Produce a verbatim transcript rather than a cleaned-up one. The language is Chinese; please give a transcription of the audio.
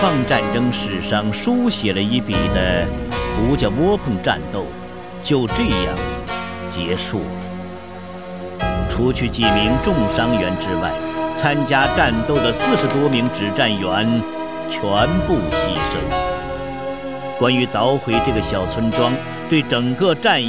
放战争史上书写了一笔的胡家窝棚战斗，就这样结束了。除去几名重伤员之外，参加战斗的四十多名指战员全部牺牲。关于捣毁这个小村庄对整个战役